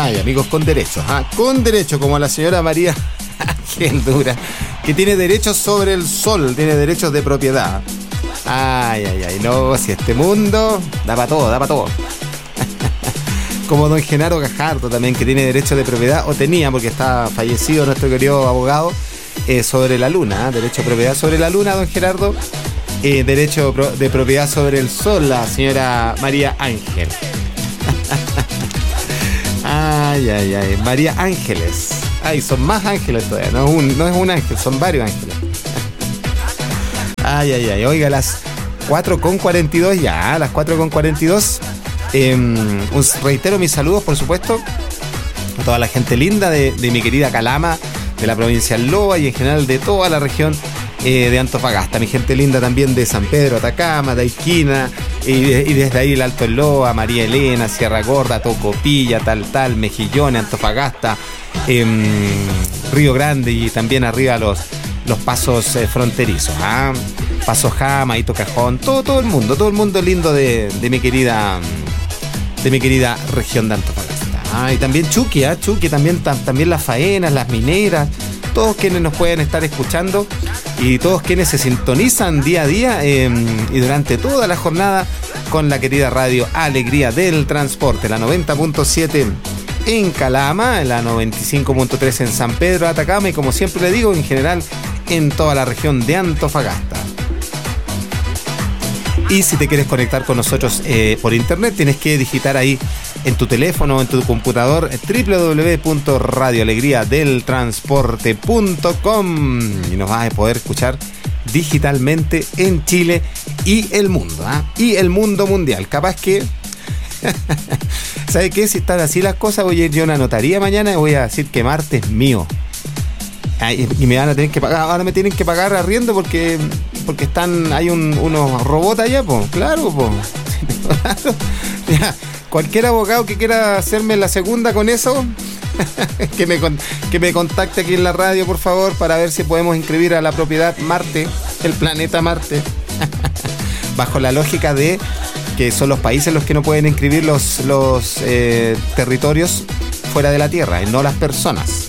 Ay, amigos con derechos, con derecho, como la señora María Ángel Dura, que tiene derechos sobre el sol, tiene derechos de propiedad. Ay, no, si este mundo da para todo. Como don Genaro Gajardo también, que tiene derechos de propiedad, o tenía, porque está fallecido nuestro querido abogado, sobre la luna, derecho de propiedad sobre la luna, don Gerardo, derecho de propiedad sobre el sol, la señora María Ángel. Ay, María Ángeles. Ay, son más ángeles todavía, no es un ángel, son varios ángeles. Ay, oiga, las 4:42 ya, las 4:42. Reitero mis saludos, por supuesto, a toda la gente linda de mi querida Calama, de la provincia del Loa y en general de toda la región de Antofagasta. Mi gente linda también de San Pedro, Atacama, de Aiquina, y desde ahí el Alto Loa, María Elena, Sierra Gorda, Tocopilla, Tal, Mejillones, Antofagasta, Río Grande y también arriba los pasos fronterizos, Paso Jama, Hito Cajón, todo el mundo lindo de mi querida región de Antofagasta. Y también Chuqui, también las faenas, las mineras, todos quienes nos pueden estar escuchando y todos quienes se sintonizan día a día y durante toda la jornada con la querida radio Alegría del Transporte, la 90.7 en Calama, la 95.3 en San Pedro, Atacama y, como siempre le digo, en general en toda la región de Antofagasta. Y si te quieres conectar con nosotros por internet, tienes que digitar ahí en tu teléfono o en tu computador www.radioalegriadeltransporte.com y nos vas a poder escuchar digitalmente en Chile y el mundo, y el mundo mundial. Capaz que ¿sabes qué? Si están así las cosas, voy a ir yo a una notaría mañana y voy a decir que Marte es mío. Y me van a tener que pagar, ahora me tienen que pagar arriendo porque hay unos robots allá, pues. Claro, pues. Cualquier abogado que quiera hacerme la segunda con eso, que me contacte aquí en la radio, por favor, para ver si podemos inscribir a la propiedad Marte, el planeta Marte. Bajo la lógica de que son los países los que no pueden inscribir los territorios fuera de la Tierra y no las personas.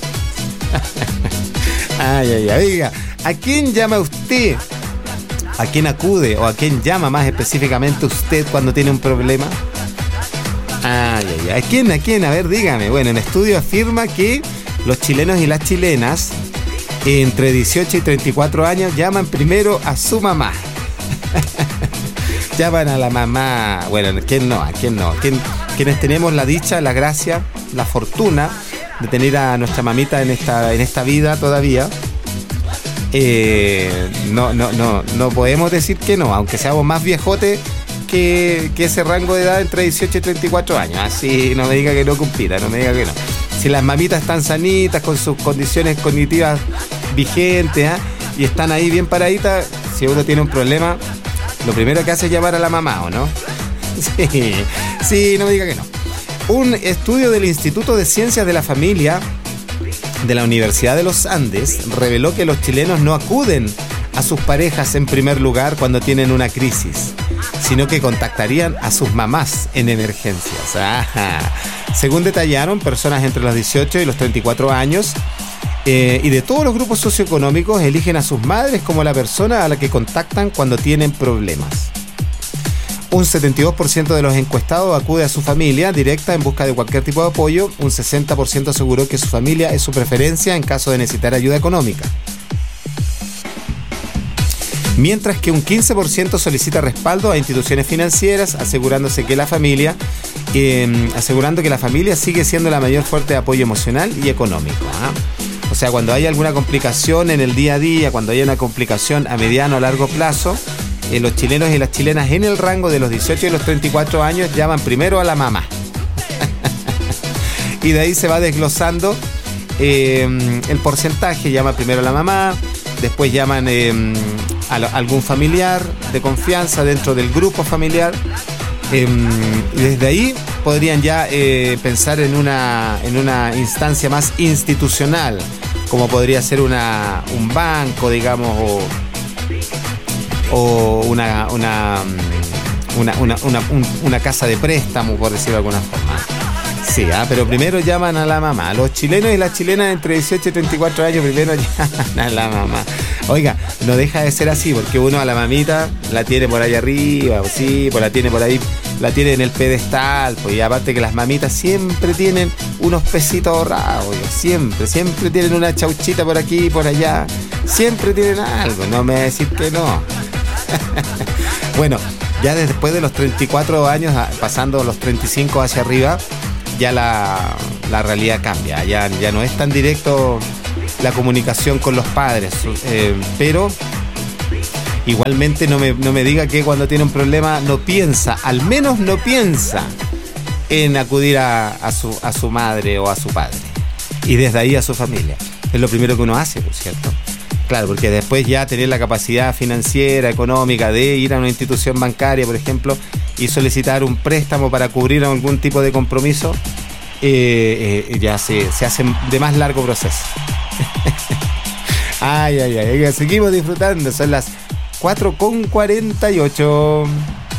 Oiga, ¿a quién llama usted? ¿A quién acude o a quién llama más específicamente usted cuando tiene un problema? ¿A quién? A ver, dígame. Bueno, el estudio afirma que los chilenos y las chilenas entre 18 y 34 años llaman primero a su mamá. Llaman a la mamá. Bueno, ¿quién no? Quienes tenemos la dicha, la gracia, la fortuna de tener a nuestra mamita en esta vida todavía, no podemos decir que no, aunque seamos más viejotes que ese rango de edad entre 18 y 34 años. Así no me diga que no, compita, no me diga que no. Si las mamitas están sanitas, con sus condiciones cognitivas vigentes, y están ahí bien paraditas, si uno tiene un problema, lo primero que hace es llamar a la mamá, ¿o no? Sí, no me diga que no. Un estudio del Instituto de Ciencias de la Familia de la Universidad de los Andes reveló que los chilenos no acuden a sus parejas en primer lugar cuando tienen una crisis, sino que contactarían a sus mamás en emergencias. Según detallaron, personas entre los 18 y los 34 años y de todos los grupos socioeconómicos eligen a sus madres como la persona a la que contactan cuando tienen problemas. Un 72% de los encuestados acude a su familia directa en busca de cualquier tipo de apoyo. Un 60% aseguró que su familia es su preferencia en caso de necesitar ayuda económica. Mientras que un 15% solicita respaldo a instituciones financieras, asegurando que la familia sigue siendo la mayor fuente de apoyo emocional y económico. O sea, cuando hay alguna complicación en el día a día, cuando hay una complicación a mediano o largo plazo, los chilenos y las chilenas en el rango de los 18 y los 34 años llaman primero a la mamá. Y de ahí se va desglosando el porcentaje. Llama primero a la mamá, después llaman a algún familiar de confianza dentro del grupo familiar. Y desde ahí podrían ya pensar en una instancia más institucional, como podría ser un banco, digamos, o una casa de préstamo, por decirlo de alguna forma. Sí, pero primero llaman a la mamá. Los chilenos y las chilenas entre 18 y 34 años primero llaman a la mamá. Oiga, no deja de ser así, porque uno a la mamita la tiene por ahí arriba, sí, pues la tiene por ahí, la tiene en el pedestal, pues, y aparte que las mamitas siempre tienen unos pesitos ahorrados, oiga, siempre tienen una chauchita por aquí y por allá, siempre tienen algo, no me decís que no. Bueno, ya después de los 34 años, pasando los 35 hacia arriba, ya la realidad cambia, ya no es tan directo la comunicación con los padres, pero igualmente no me diga que cuando tiene un problema al menos no piensa en acudir a su madre o a su padre, y desde ahí a su familia. Es lo primero que uno hace, por cierto. Claro, porque después ya tener la capacidad financiera, económica de ir a una institución bancaria, por ejemplo, y solicitar un préstamo para cubrir algún tipo de compromiso, ya se hace de más largo proceso. Ay, seguimos disfrutando. Son las 4:48.